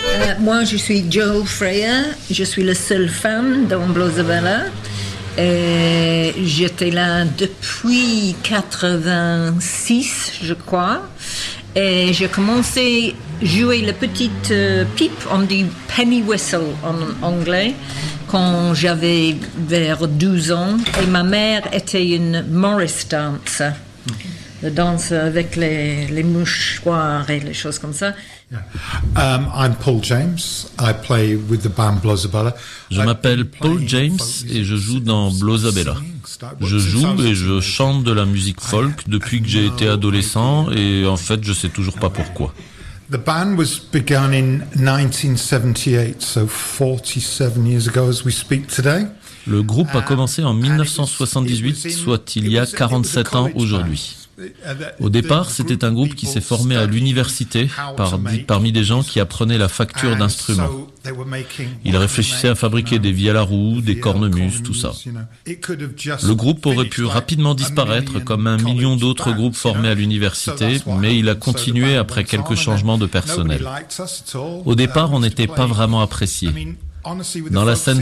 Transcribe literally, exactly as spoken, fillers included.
Euh, moi, je suis Jo Freya. Je suis la seule femme dans Blosabella. Et j'étais là depuis quatre-vingt-six, je crois. Et j'ai commencé à jouer la petite euh, pipe, on dit penny whistle en anglais, quand j'avais vers douze ans. Et ma mère était une Morris dancer, la danse avec les, les mouchoirs et les choses comme ça. Yeah. Um, I'm Paul James. I play with the band Blosabella. Je m'appelle Paul James et je joue dans Blosabella. Je joue et je chante de la musique folk depuis que j'ai été adolescent et en fait je sais toujours pas pourquoi. The band was begun in nineteen seventy-eight, so forty-seven years ago as we speak today. Le groupe a commencé en mille neuf cent soixante-dix-huit, soit il y a quarante-sept ans aujourd'hui. Au départ, c'était un groupe qui s'est formé à l'université par, parmi des gens qui apprenaient la facture d'instruments. Ils réfléchissaient à fabriquer des vielles à roue, des cornemuses, tout ça. Le groupe aurait pu rapidement disparaître comme un million d'autres groupes formés à l'université, mais il a continué après quelques changements de personnel. Au départ, on n'était pas vraiment appréciés. Dans la scène